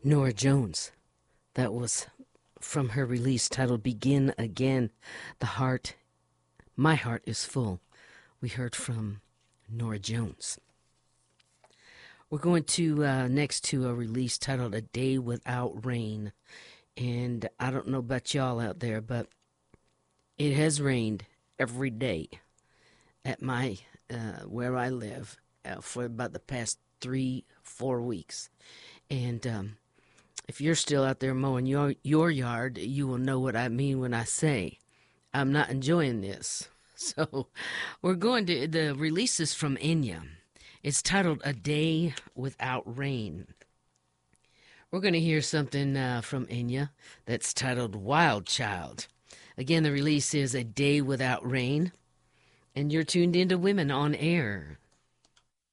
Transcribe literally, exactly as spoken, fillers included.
Nora Jones. That was from her release titled Begin Again. The heart, my heart is full. We heard from Nora Jones. We're going to uh, next to a release titled A Day Without Rain. And I don't know about y'all out there, but it has rained every day at my, uh, where I live uh, for about the past three, four weeks. And um, if you're still out there mowing your, your yard, you will know what I mean when I say I'm not enjoying this. So we're going to, the release is from Enya. It's titled A Day Without Rain. We're going to hear something uh, from Enya that's titled Wild Child. Again, the release is A Day Without Rain. And you're tuned into Women on Air.